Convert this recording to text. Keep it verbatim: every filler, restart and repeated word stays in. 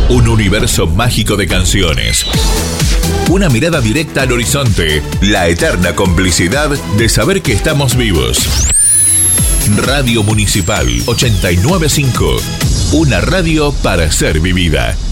Un universo mágico de canciones. Una mirada directa al horizonte. La eterna complicidad de saber que estamos vivos. Radio Municipal ochenta y nueve punto cinco. Una radio para ser vivida.